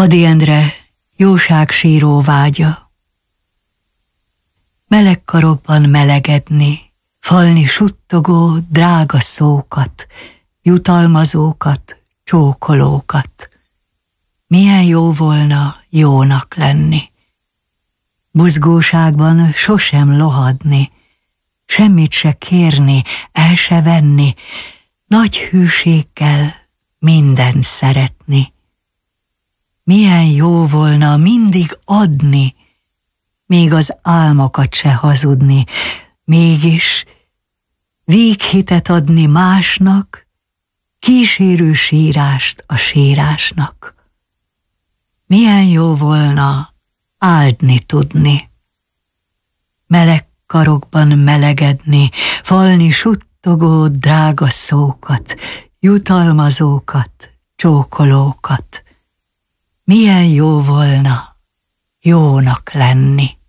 Ady Endre jóságsíró vágya. Meleg karokban melegedni, falni suttogó drága szókat, jutalmazókat, csókolókat. Milyen jó volna jónak lenni. Buzgóságban sosem lohadni, semmit se kérni, el se venni, nagy hűséggel mindent szeretni. Milyen jó volna mindig adni, még az álmokat se hazudni, mégis véghitet adni másnak, kísérő sírást a sírásnak. Milyen jó volna áldni tudni, meleg karokban melegedni, falni suttogó drága szókat, jutalmazókat, csókolókat. Milyen jó volna jónak lenni.